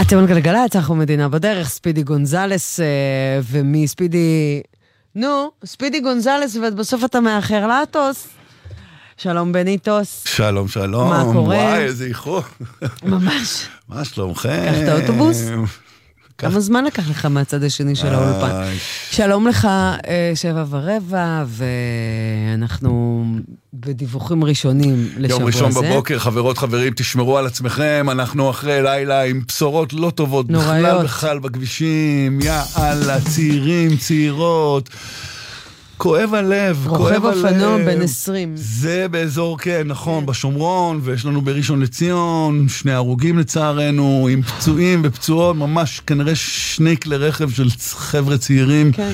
אתם על גלגלצ, אנחנו מדינה בדרך, ספידי גונזלס, ומספידי... ספידי גונזלס, ובסוף אתה מאחר לאטוס. שלום בניטוס. שלום, שלום. מה קורה? וואי, איזה איחור. ממש. מה שלומכם? קח את האוטובוס? כמה זמן לקח לך מהצד השני של האולפן? שלום לך, 7:15, ואנחנו בדיווחים ראשונים לשבוע הזה. יום ראשון בבוקר, חברות, חברים, תשמרו על עצמכם, אנחנו אחרי לילה עם בשורות לא טובות, בכלל בכבישים, יאללה, צעירים, צעירות, כואב הלב, רוכב אופנוע בן 20. זה באזור, כן, נכון, בשומרון, ויש לנו בראשון לציון, 2 הרוגים לצערנו, עם פצועים ופצועות, ממש כנראה 2 כלי רכב של חבר'ה צעירים. כן.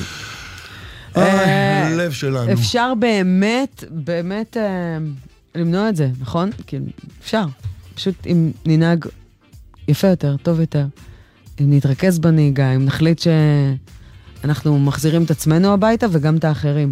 הלב שלנו. אפשר באמת למנוע את זה, נכון? אפשר. פשוט אם ננהג יפה יותר, טוב יותר, אם נתרכז בנהיגה, אם נחליט אנחנו מחזירים את עצמנו הביתה וגם את האחרים.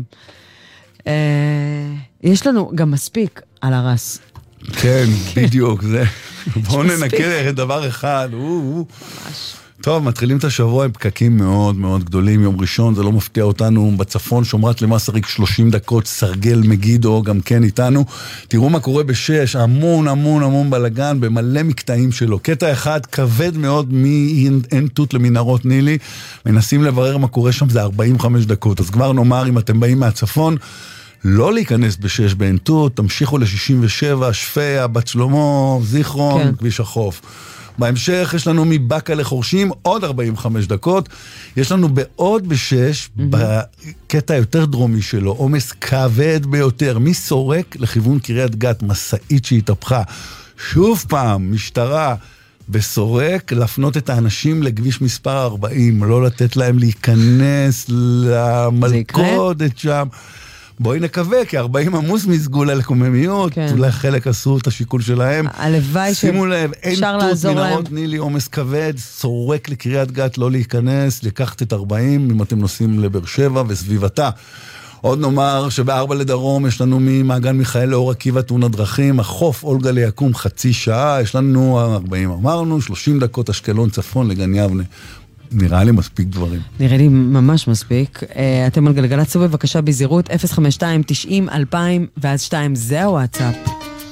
יש לנו גם מספיק על הרס. כן, בדיוק, זה. בואו ננקר דבר אחד. ממש. טוב, מתחילים את השבוע עם פקקים מאוד מאוד גדולים. יום ראשון, זה לא מפתיע אותנו. בצפון, שומרת למסריק 30 דקות, סרגל מגידו, גם כן איתנו. תראו מה קורה ב6, המון בלגן, במלא מקטעים שלו. קטע אחד כבד מאוד מאין תות למנהרות נילי. מנסים לברר מה קורה שם, זה 45 דקות. אז כבר נאמר, אם אתם באים מהצפון, לא להיכנס ב6 בעין תות, תמשיכו ל67, שפיה, בת שלמה, זיכרון, כן. כביש החוף. בהמשך יש לנו מבקה לחורשים עוד 45 דקות, יש לנו בעוד ב6, בקטע יותר דרומי שלו, עומס כבד ביותר, מסורק לכיוון קריית גת, מסעית שהתהפכה, שוב פעם, משטרה בסורק, לפנות את האנשים לכביש מספר 40, לא לתת להם להיכנס למלכודת שם. בואי נקווה, כי 40 עמוס מסגולה לקוממיות, אולי חלק עשו את השיקול שלהם. הלוואי שימו לב, אין תות מנהרות נילי, עומס כבד, סורק לקריית גת לא להיכנס, לקחת את 40 אם אתם נוסעים לבאר שבע וסביבתה. עוד נאמר שב4 לדרום יש לנו ממעגן מיכאל לאור עקיבא תאונת דרכים, החוף אולגה ליקום חצי שעה, יש לנו 40 אמרנו, 30 דקות אשקלון צפון לגן יבנה. נראה לי מספיק דברים. נראה לי ממש מספיק. אתם על גלגלצ, בבקשה בזהירות, 052-90-2000 ואז 2, זהו הוואטסאפ.